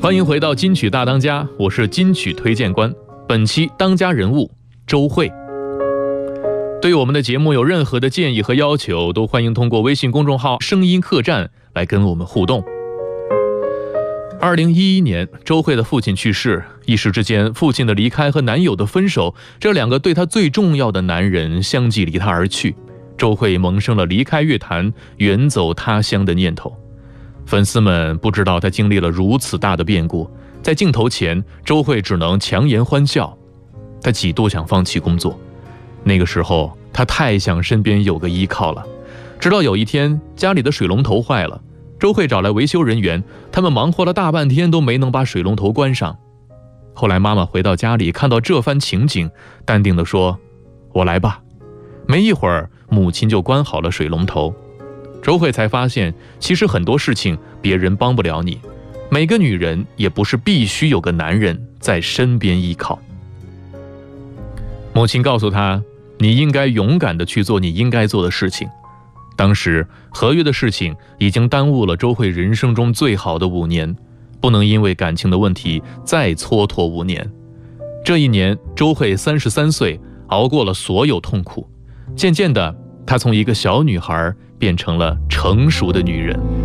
欢迎回到金曲大当家，我是金曲推荐官。本期当家人物周蕙。对于我们的节目有任何的建议和要求，都欢迎通过微信公众号声音客栈来跟我们互动。2011年，周蕙的父亲去世，一时之间，父亲的离开和男友的分手，这两个对她最重要的男人相继离她而去，周蕙萌生了离开乐坛远走他乡的念头。粉丝们不知道她经历了如此大的变故，在镜头前，周蕙只能强颜欢笑。她几度想放弃工作，那个时候她太想身边有个依靠了。直到有一天，家里的水龙头坏了，周蕙找来维修人员，他们忙活了大半天都没能把水龙头关上。后来妈妈回到家里，看到这番情景，淡定地说：“我来吧。”没一会儿，母亲就关好了水龙头。周蕙才发现，其实很多事情别人帮不了你，每个女人也不是必须有个男人在身边依靠。母亲告诉她，你应该勇敢地去做你应该做的事情。当时合约的事情已经耽误了周蕙人生中最好的5年，不能因为感情的问题再蹉跎5年。这一年，周蕙33岁，熬过了所有痛苦。渐渐的，她从一个小女孩变成了成熟的女人。